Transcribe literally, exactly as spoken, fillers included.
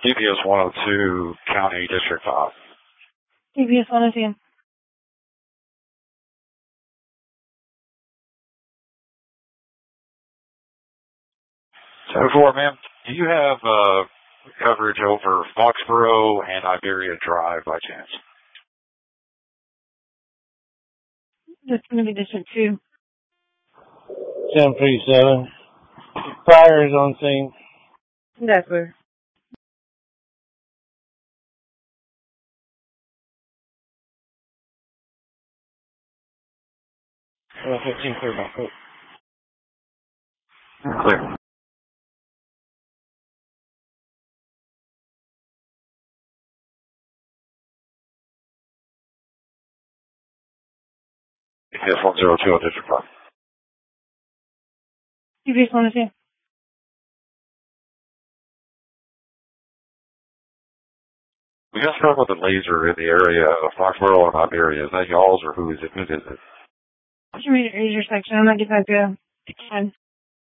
D P S one oh two, County District five. D P S one oh two. So four, ma'am, do you have uh, coverage over Foxborough and Iberia Drive by chance? That's going to be District two. seven three seven. Fire is on scene. That's where. one fifteen clear by foot. Clear. D P S one oh two, District five. D P S one oh two. We got struck with a laser in the area of Foxborough and Iberia. Is that y'all's or who is it? Who is it? What's your major section? I'm not getting that good. Again.